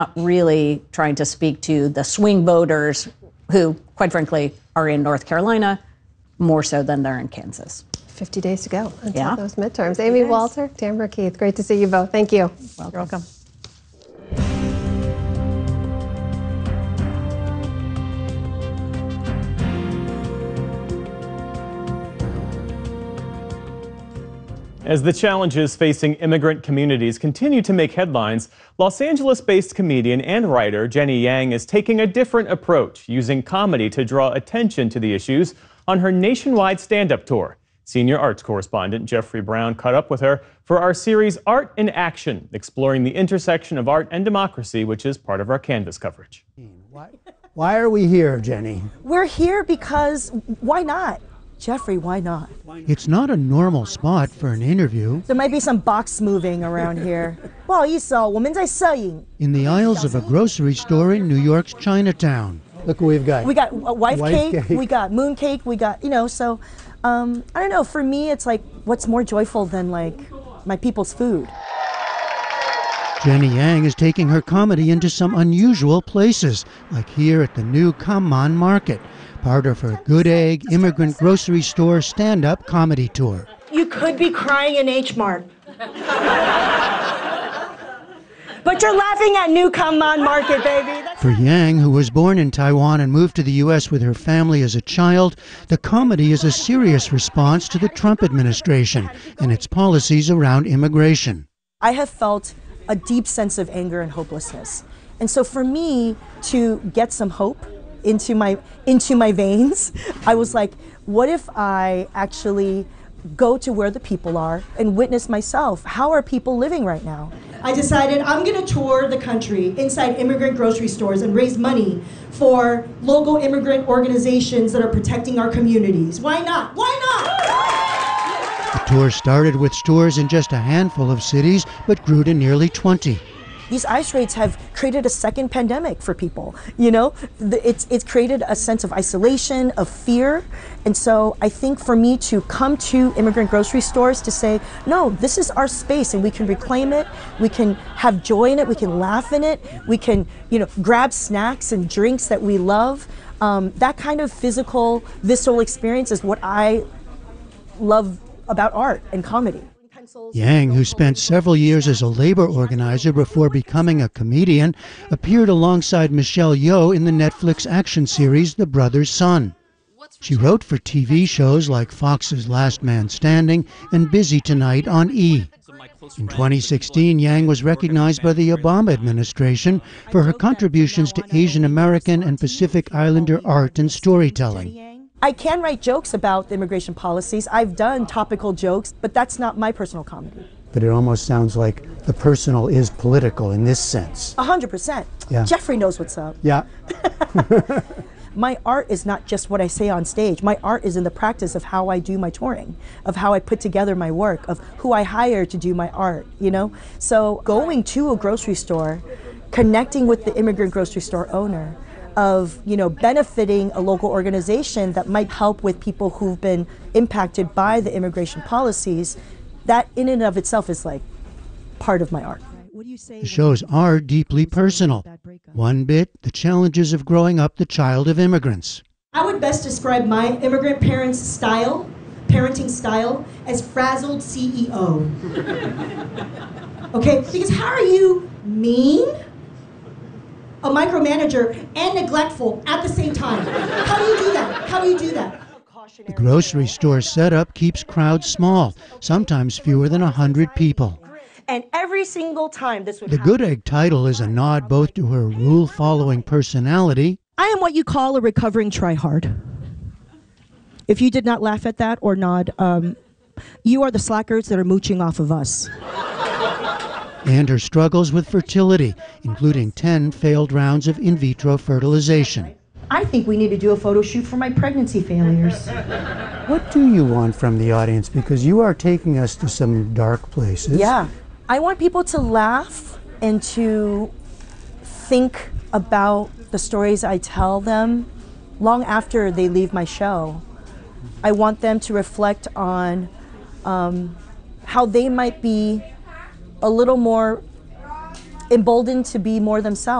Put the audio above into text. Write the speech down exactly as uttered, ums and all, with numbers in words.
not really trying to speak to the swing voters who, quite frankly, are in North Carolina more so than they're in Kansas. fifty days to go until yeah. those midterms. Amy Walter, Tamara Keith, great to see you both. Thank you. Welcome. You're welcome. As the challenges facing immigrant communities continue to make headlines, Los Angeles-based comedian and writer Jenny Yang is taking a different approach, using comedy to draw attention to the issues on her nationwide stand-up tour. Senior arts correspondent Jeffrey Brown caught up with her for our series Art in Action, exploring the intersection of art and democracy, which is part of our Canvas coverage. Why, why are we here, Jenny? We're here because why not? Jeffrey, why not? It's not a normal spot for an interview. There might be some box moving around here. 不好意思哦，我们在摄影。 In the aisles of a grocery store in New York's Chinatown. Look what we've got. We got a wife, Wife cake, cake. we got moon cake, we got, you know, so, um, I don't know, for me it's like, what's more joyful than like my people's food? Jenny Yang is taking her comedy into some unusual places, like here at the new Come On Market, part of her Good Egg Immigrant Grocery Store stand-up comedy tour. You could be crying in H Mart. But you're laughing at New Come On Market, baby. That's For Yang, who was born in Taiwan and moved to the U S with her family as a child, the comedy is a serious response to the Trump administration and its policies around immigration. I have felt a deep sense of anger and hopelessness. And so for me to get some hope into my into my veins, I was like, what if I actually go to where the people are and witness myself? How are people living right now? I decided I'm gonna tour the country inside immigrant grocery stores and raise money for local immigrant organizations that are protecting our communities. Why not? Why not? The tour started with stores in just a handful of cities, but grew to nearly twenty. These ICE raids have created a second pandemic for people, you know? It's, it's created a sense of isolation, of fear. And so I think for me to come to immigrant grocery stores to say, no, this is our space and we can reclaim it, we can have joy in it, we can laugh in it, we can, you know, grab snacks and drinks that we love. Um, that kind of physical, visceral experience is what I love about art and comedy. Yang, who spent several years as a labor organizer before becoming a comedian, appeared alongside Michelle Yeoh in the Netflix action series The Brother's Son. She wrote for T V shows like Fox's Last Man Standing and Busy Tonight on E! In twenty sixteen, Yang was recognized by the Obama administration for her contributions to Asian American and Pacific Islander art and storytelling. I can write jokes about the immigration policies. I've done topical jokes, but that's not my personal comedy. But it almost sounds like the personal is political in this sense. A hundred percent. Yeah. Jeffrey knows what's up. Yeah. My art is not just what I say on stage. My art is in the practice of how I do my touring, of how I put together my work, of who I hire to do my art, you know? So going to a grocery store, connecting with the immigrant grocery store owner, of, you know, benefiting a local organization that might help with people who've been impacted by the immigration policies, that in and of itself is like part of my art. The shows are deeply personal. One bit, the challenges of growing up the child of immigrants. I would best describe my immigrant parents' style, parenting style, as frazzled C E O. Okay, because how are you mean, a micromanager, and neglectful at the same time? How do you do that? How do you do that? The grocery store setup keeps crowds small, sometimes fewer than a hundred people. And every single time this would The happen. Good Egg title is a nod both to her rule-following personality. I am what you call a recovering tryhard. If you did not laugh at that or nod, um, you are the slackers that are mooching off of us. And her struggles with fertility, including ten failed rounds of in vitro fertilization. I think we need to do a photo shoot for my pregnancy failures. What do you want from the audience? Because you are taking us to some dark places. Yeah. I want people to laugh and to think about the stories I tell them long after they leave my show. I want them to reflect on um, how they might be a little more emboldened to be more themselves.